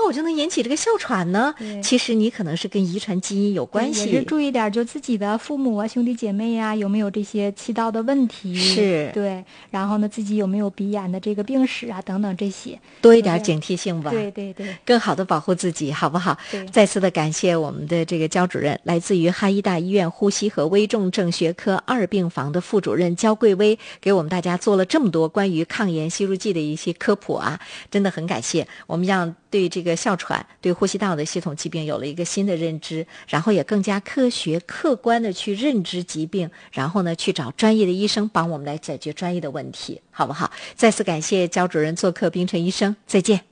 我就能引起这个哮喘呢？其实你可能是跟遗传基因有关系。 也是注意点，就自己的父母啊、兄弟姐妹啊，有没有这些气道的问题？ 是， 对。然后呢，自己有没有鼻炎的这个病史啊，等等这些， 多一点警惕性吧。 对对对， 更好的保护自己，好不好？ 对。 再次的感谢我们的这个焦主任，来自于哈医大医院呼吸和危重症学科2病房的副主任焦桂薇，给我们大家做了这么多关于抗炎吸入剂的一些科普啊，真的很感谢。我们让对这个哮喘、对呼吸道的系统疾病有了一个新的认知，然后也更加科学、客观的去认知疾病，然后呢去找专业的医生帮我们来解决专业的问题，好不好？再次感谢焦主任做客冰城医生，再见。